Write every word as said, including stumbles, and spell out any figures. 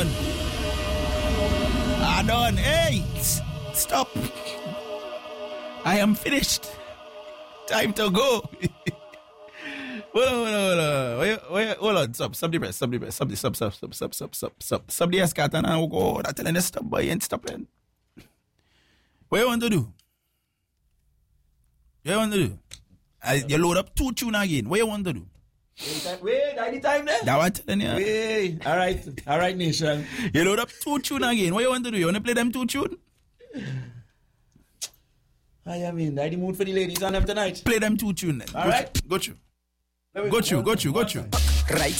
done. I done. Hey, s- stop. I am finished. Time to go. Hold on, hold on, hold on. Wait, wait, hold on. Stop, stop the press, stop the press, stop the, stop, stop, stop, stop, stop, stop, stop. Stop the escort and I'll go. I'm telling you, stop, boy, ain't stopping. What you want to do? What you want to do? I, you load up two tune again. What you want to do? Wait, I need time there. That what I'm telling you. Wait, all right, all right, nation. You load up two tune again. What you want to do? You want to play them two tune? I am in. I the mood for the ladies on them tonight. Play them two tune then. All go right. Through, go through. Go through, go through, go through. Right